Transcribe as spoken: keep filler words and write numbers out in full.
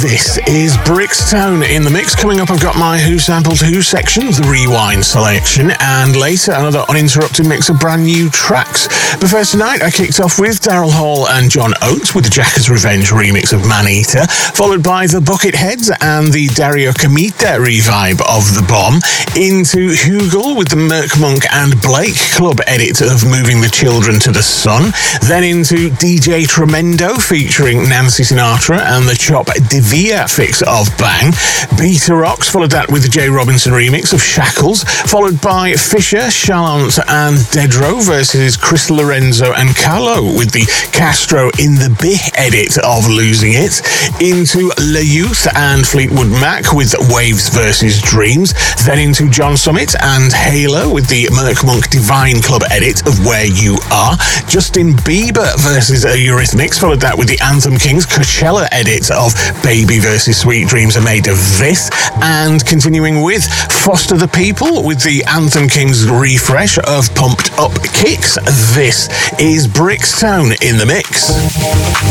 This is Brixton in the mix. Coming up, I've got my Who Sampled Who section, the Rewind selection, and later another uninterrupted mix of brand new tracks. But first tonight, I kicked off with Daryl Hall and John Oates with the Jackass Revenge remix of Man Eater, followed by the Bucketheads and the Dario Camita revive of The Bomb, into Hugel with the Merc Monk and Blake club edit of Moving the Children to the Sun, then into D J Tremendo featuring Nancy Sinatra and the Chop Devia fix of Bang. Beta Rocks followed that with the Jay Robinson remix of Shackles, followed by Fisher, Chalant and Dedro versus Chris Lorenzo and Carlo with the Castro in the B edit of Losing It, into Le Youth and Fleetwood Mac with Waves versus Dreams, then into John Summit and Halo with the Merc Monk Divine Club edit of Where You Are. Justin Bieber versus Eurythmics followed that with the Anthem Kings Coachella edit of Baby versus Sweet Dreams Are Made of This, and continuing with Foster the People with the Anthem Kings refresh of Pumped Up Kicks. This is Brixton in the mix.